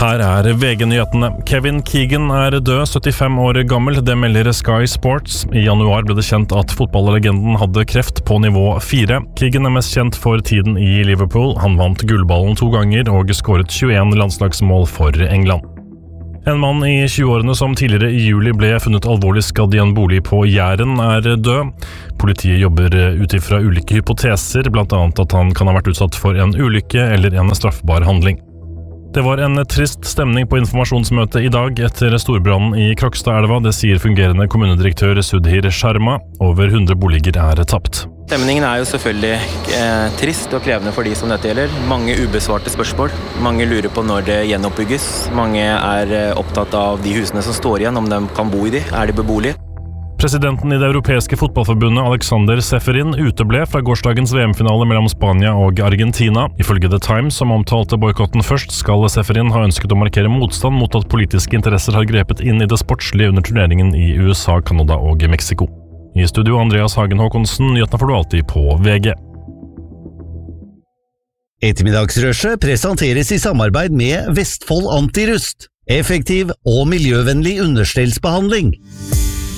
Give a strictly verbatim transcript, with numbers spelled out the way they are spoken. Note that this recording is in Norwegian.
Her er V G-nyhetene. Kevin Keegan er død, syttifem år gammel. Det melder Sky Sports. I januar ble det kjent at fotballlegenden hadde kreft på nivå fire. Keegan er mest kjent for tiden i Liverpool. Han vant gullballen to ganger og skåret tjueen landslagsmål for England. En mann i tjueårene som tidligere i juli ble funnet alvorlig skadd i en bolig på Jæren er død. Politiet jobber ut ifra ulike hypoteser, blant annet at han kan ha vært utsatt for en ulykke eller en straffbar handling. Det var en trist stemning på informasjonsmøtet i dag etter storbrannen i Krokstadelva. Det sier fungerende kommunedirektør Sudhir Sharma. Over hundre boliger er tapt. Stemningen er jo selvfølgelig eh, trist og krevende for de som dette gjelder. Mange ubesvarte spørsmål. Mange lurer på når det gjenoppbygges. Mange er eh, opptatt av de husene som står igjen, om de kan bo i de. Er de beboelige? Presidenten i det europeiske fotballforbundet, Alexander Seferin, uteble fra gårsdagens V M-finale mellom Spania og Argentina. Ifølge The Times, som omtalte boikotten først, skal Seferin ha ønsket å markere motstand mot at politiske interesser har grepet inn i det sportslige under turneringen i U S A, Canada og Mexico. I studio Andreas Hagen Håkonsen, nyhetene får du alltid på V G. Ettermiddagsrushet presenteres i samarbeid med Vestfold Antirust. Effektiv og miljøvennlig understellsbehandling.